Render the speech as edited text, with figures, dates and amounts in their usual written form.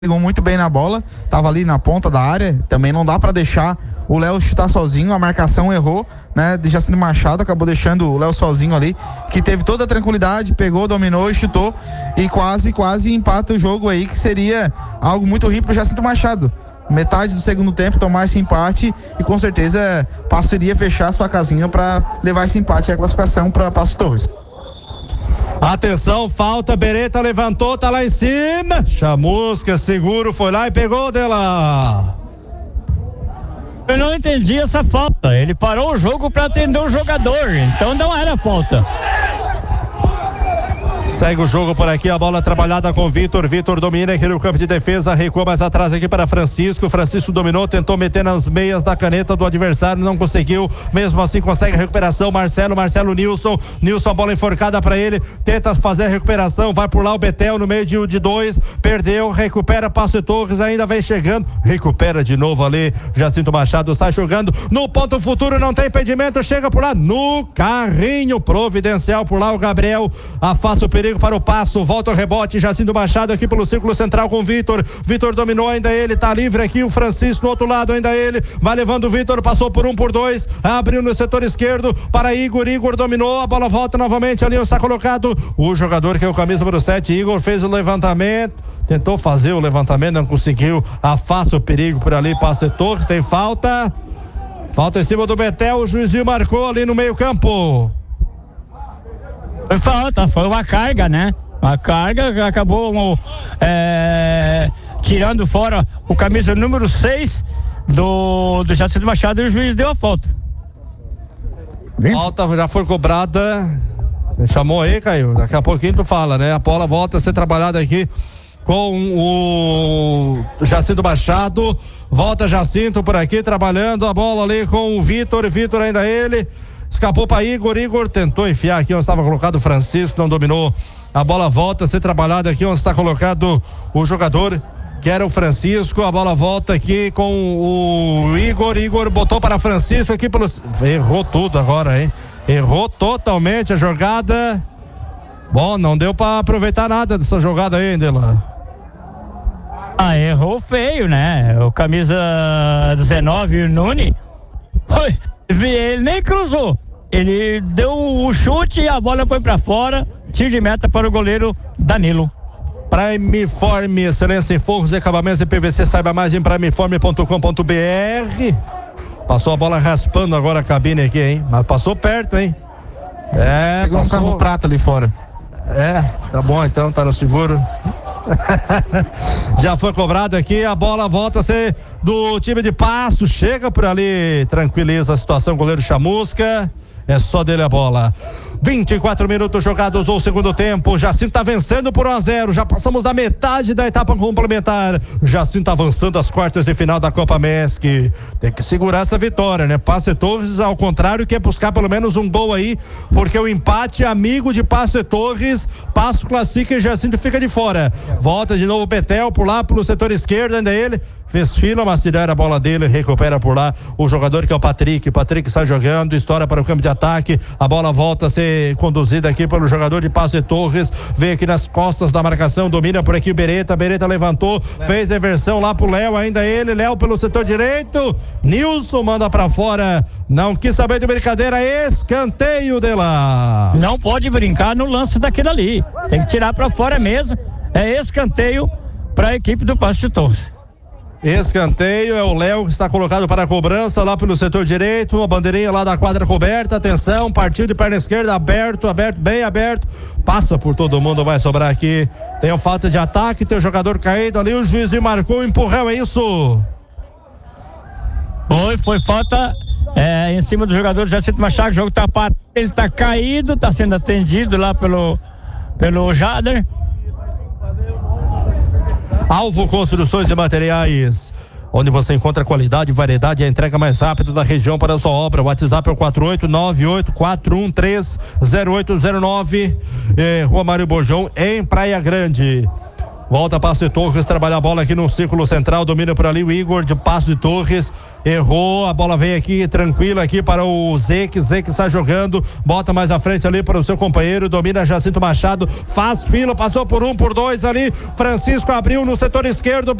pegou muito bem na bola, tava ali na ponta da área, também não dá para deixar o Léo chutar sozinho, a marcação errou, né, de Jacinto Machado, acabou deixando o Léo sozinho ali, que teve toda a tranquilidade, pegou, dominou e chutou, e quase empata o jogo aí, que seria algo muito ruim pro Jacinto Machado. Metade do segundo tempo tomar esse empate e com certeza Passo iria fechar sua casinha para levar esse empate e a classificação para Passo Torres. Atenção, falta, Beretta levantou, tá lá em cima, Chamusca, seguro, foi lá e pegou dela. Eu não entendi essa falta, ele parou o jogo para atender o jogador, então não era falta. Segue o jogo por aqui, a bola trabalhada com Vitor domina aqui no campo de defesa, recua mais atrás aqui para Francisco dominou, tentou meter nas meias da caneta do adversário, não conseguiu, mesmo assim consegue a recuperação, Marcelo, Nilson, a bola enforcada para ele, tenta fazer a recuperação, vai por lá o Betel no meio de dois, perdeu, recupera, Passo de Torres, ainda vem chegando, recupera de novo ali, Jacinto Machado sai jogando, no ponto futuro não tem impedimento, chega por lá, no carrinho providencial por lá o Gabriel, afasta o perigo para o Passo, volta o rebote, Jacinto Machado aqui pelo círculo central com Vitor dominou, ainda ele, tá livre aqui o Francisco no outro lado, ainda ele, vai levando o Vitor, passou por 1 por 2, abriu no setor esquerdo para Igor dominou, a bola volta novamente ali, está colocado o jogador que é o camisa número 7, Igor fez o levantamento, tentou fazer o levantamento, não conseguiu, afasta o perigo por ali, Passo de Torres, tem falta em cima do Betel, o juizinho marcou ali no meio campo. Foi falta, foi uma carga, né? A carga acabou tirando fora o camisa número 6 do Jacinto Machado e o juiz deu a falta. Falta já foi cobrada. Chamou aí, Caio. Daqui a pouquinho tu fala, né? A bola volta a ser trabalhada aqui com o Jacinto Machado. Volta Jacinto por aqui trabalhando a bola ali com o Vitor ainda ele. Escapou para Igor tentou enfiar aqui onde estava colocado o Francisco, não dominou. A bola volta a ser trabalhada aqui onde está colocado o jogador, que era o Francisco. A bola volta aqui com o Igor botou para Francisco aqui errou tudo agora, hein? Errou totalmente a jogada. Bom, não deu para aproveitar nada dessa jogada aí, Dela. Errou feio, né? O camisa 19, o Nuni, ele nem cruzou. Ele deu o chute e a bola foi para fora. Tiro de meta para o goleiro Danilo. Primeforme, excelência em forros e acabamentos de PVC. Saiba mais em primeforme.com.br. Passou a bola raspando agora a cabine aqui, hein? Mas passou perto, hein? Pegou um carro prata ali fora. Tá bom então, tá no seguro. Já foi cobrado aqui, a bola volta a ser do time de Passo, chega por ali, tranquiliza a situação, goleiro Chamusca, é só dele a bola. 24 minutos jogados o segundo tempo, Jacinto tá vencendo por 1-0, já passamos da metade da etapa complementar, Jacinto tá avançando às quartas de final da Copa MESC, tem que segurar essa vitória, né? Passo de Torres, ao contrário, quer buscar pelo menos um gol aí, porque o empate amigo de Passo de Torres, Passo classifica e Jacinto fica de fora. Volta de novo o Betel por lá pelo setor esquerdo, ainda ele fez fila, mas tira a bola dele, recupera por lá o jogador que é o Patrick está jogando, estoura para o campo de ataque, a bola volta a ser conduzida aqui pelo jogador de Passo de Torres, vem aqui nas costas da marcação, domina por aqui o Beretta levantou, fez reversão lá pro Léo, ainda ele, Léo pelo setor direito, Nilson manda pra fora, não quis saber de brincadeira, escanteio dela. Não pode brincar no lance daquele ali, tem que tirar pra fora mesmo, é escanteio para a equipe do Passo de Torres. Escanteio, é o Léo que está colocado para a cobrança lá pelo setor direito, uma bandeirinha lá da quadra coberta, atenção, partiu de perna esquerda, aberto, bem aberto, passa por todo mundo, vai sobrar aqui, tem a falta de ataque, tem o jogador caído ali, o juiz marcou o empurrão, é isso? Foi falta em cima do jogador Jacinto Machado, o jogo ele tá caído, tá sendo atendido lá pelo Jader. Alvo Construções e Materiais, onde você encontra qualidade, variedade e a entrega mais rápida da região para a sua obra. O WhatsApp é o 48984130809, Rua Mário Bojão, em Praia Grande. Volta Passo de Torres, trabalha a bola aqui no círculo central, domina por ali o Igor de Passo de Torres, errou, a bola vem aqui tranquila aqui para o Zeke está jogando, bota mais à frente ali para o seu companheiro, domina Jacinto Machado, faz fila, passou por 1, por 2 ali, Francisco abriu no setor esquerdo,